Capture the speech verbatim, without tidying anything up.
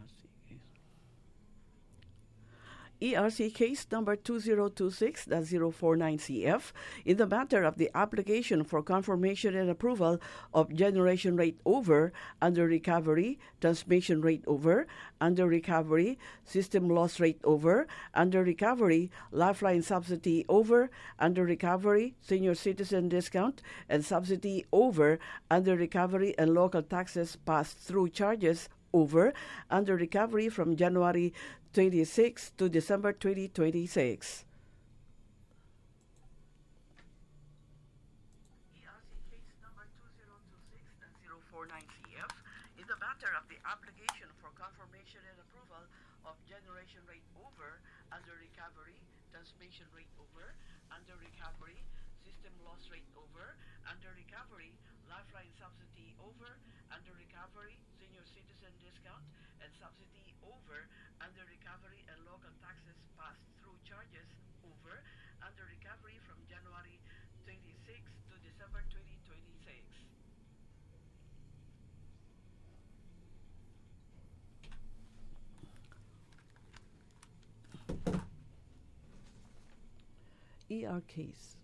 E R C case number two zero two six zero four nine C F in the matter of the application for confirmation and approval of generation rate over, under recovery, transmission rate over, under recovery, system loss rate over, under recovery, lifeline subsidy over, under recovery, senior citizen discount and subsidy over, under recovery and local taxes pass-through charges over, under recovery from January twenty-sixth to December twenty twenty-six. E R C case number two zero two six zero four nine C F in the matter of the application for confirmation and approval of generation rate over, under recovery, transmission rate over, under recovery, system loss rate over, under recovery, lifeline subsidy over, under recovery, senior citizen discount and subsidy over, under recovery and local taxes pass-through charges over, under recovery from January twenty-sixth to December twenty twenty-six. E R case